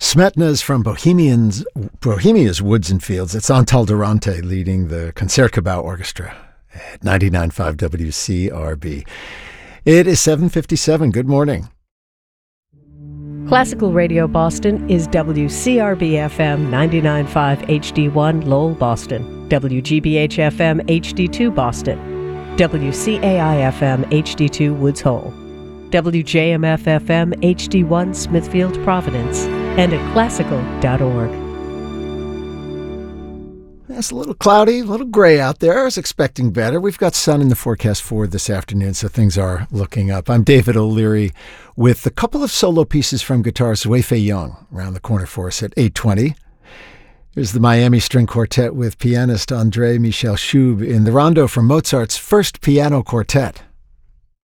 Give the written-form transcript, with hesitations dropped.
Smetna's from Bohemia's Woods and Fields. It's Antal Durante leading the Concertgebouw Orchestra at 99.5 WCRB. It is 7:57. Good morning. Classical Radio Boston is WCRB-FM 99.5 HD1 Lowell, Boston, WGBH-FM HD2 Boston, WCAI-FM HD2 Woods Hole, WJMF-FM HD1 Smithfield, Providence, and at classical.org. It's a little cloudy, a little gray out there. I was expecting better. We've got sun in the forecast for this afternoon, so things are looking up. I'm David O'Leary with a couple of solo pieces from guitarist Wei-Fei Young around the corner for us at 8:20. Here's the Miami String Quartet with pianist André Michel Schub in the rondo from Mozart's first piano quartet.